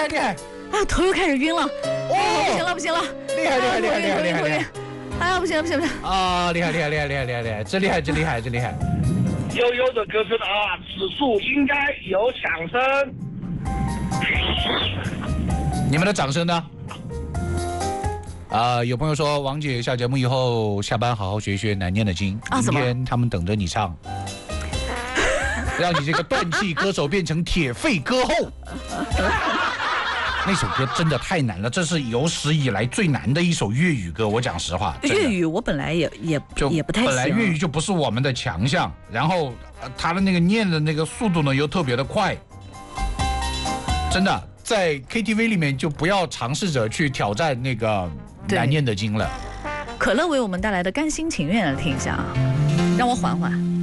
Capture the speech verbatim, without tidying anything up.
害厉害！ 啊，头又开始晕了。哦，不行了不行了， 厉害厉害厉害厉害厉害厉害！ 哎呀，不行了不行了不行！ 啊，厉害厉害厉害厉害厉害厉害！真厉害真厉害真厉害！ 悠悠的歌声啊，此处应该有响声。 你们的掌声呢？啊、呃，有朋友说王姐下节目以后下班好好学学难念的经， 啊、 明天他们等着你唱，让你这个断气歌手变成铁肺歌后。那首歌真的太难了，这是有史以来最难的一首粤语歌。我讲实话， 粤语我本来也也就也不太行， 本来粤语就不是我们的强项，然后、呃、他的那个念的那个速度呢又特别的快，真的在 K T V 里面就不要尝试着去挑战那个难念的经了。 可乐为我们带来的甘心情愿，来听一下啊，让我缓缓。